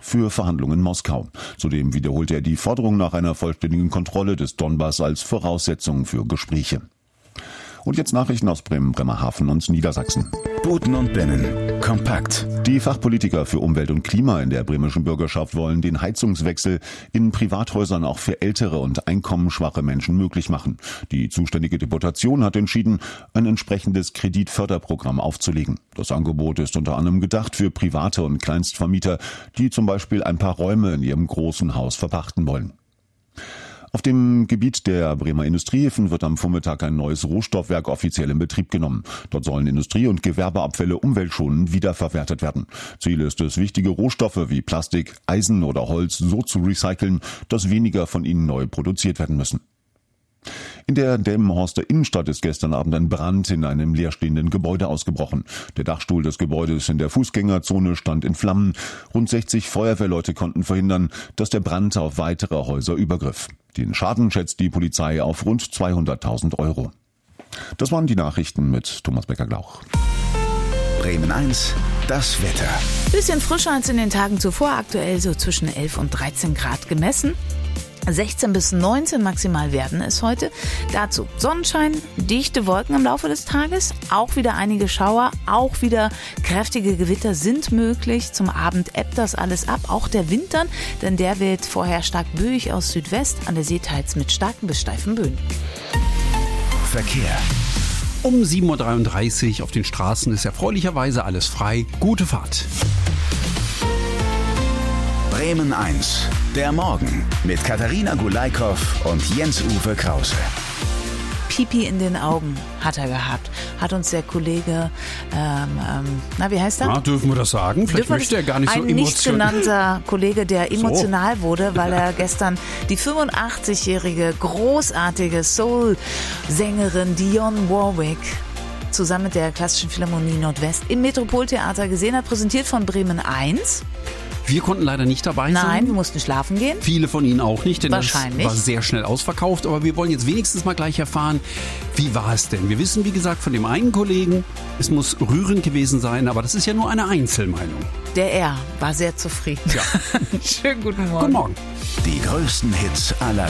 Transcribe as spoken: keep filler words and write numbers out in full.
für Verhandlungen in Moskau. Zudem wiederholte er die Forderung nach einer vollständigen Kontrolle des Donbass als Voraussetzung für Gespräche. Und jetzt Nachrichten aus Bremen, Bremerhaven und Niedersachsen. Buten und Binnen. Kompakt. Die Fachpolitiker für Umwelt und Klima in der bremischen Bürgerschaft wollen den Heizungswechsel in Privathäusern auch für ältere und einkommensschwache Menschen möglich machen. Die zuständige Deputation hat entschieden, ein entsprechendes Kreditförderprogramm aufzulegen. Das Angebot ist unter anderem gedacht für Private und Kleinstvermieter, die zum Beispiel ein paar Räume in ihrem großen Haus verpachten wollen. Auf dem Gebiet der Bremer Industriehäfen wird am Vormittag ein neues Rohstoffwerk offiziell in Betrieb genommen. Dort sollen Industrie- und Gewerbeabfälle umweltschonend wiederverwertet werden. Ziel ist es, wichtige Rohstoffe wie Plastik, Eisen oder Holz so zu recyceln, dass weniger von ihnen neu produziert werden müssen. In der Delmenhorster Innenstadt ist gestern Abend ein Brand in einem leerstehenden Gebäude ausgebrochen. Der Dachstuhl des Gebäudes in der Fußgängerzone stand in Flammen. Rund sechzig Feuerwehrleute konnten verhindern, dass der Brand auf weitere Häuser übergriff. Den Schaden schätzt die Polizei auf rund zweihunderttausend Euro. Das waren die Nachrichten mit Thomas Becker-Glauch. Bremen eins, das Wetter. Bisschen frischer als in den Tagen zuvor, aktuell so zwischen elf und dreizehn Grad gemessen. sechzehn bis neunzehn maximal werden es heute. Dazu Sonnenschein, dichte Wolken im Laufe des Tages, auch wieder einige Schauer, auch wieder kräftige Gewitter sind möglich. Zum Abend ebbt das alles ab, auch der Wind dann, denn der wird vorher stark böig aus Südwest, an der See teils mit starken bis steifen Böen. Verkehr. Um sieben Uhr dreiunddreißig auf den Straßen ist erfreulicherweise alles frei. Gute Fahrt. Bremen eins, der Morgen mit Katharina Gulaikow und Jens-Uwe Krause. Pipi in den Augen hat er gehabt, hat uns der Kollege, ähm, ähm, na wie heißt er? Na, dürfen wir das sagen? Vielleicht Dürfen möchte er gar nicht so emotional. Ein nicht emotional. genannter Kollege, der emotional so. wurde, weil er gestern die fünfundachtzigjährige großartige Soul-Sängerin Dionne Warwick zusammen mit der Klassischen Philharmonie Nordwest im Metropoltheater gesehen hat, präsentiert von Bremen eins. Wir konnten leider nicht dabei sein. Nein, wir mussten schlafen gehen. Viele von Ihnen auch nicht, denn Wahrscheinlich. das war sehr schnell ausverkauft. Aber wir wollen jetzt wenigstens mal gleich erfahren, wie war es denn? Wir wissen, wie gesagt, von dem einen Kollegen, es muss rührend gewesen sein, aber das ist ja nur eine Einzelmeinung. Der R war sehr zufrieden. Ja. Schönen guten Morgen. Guten Morgen. Die größten Hits aller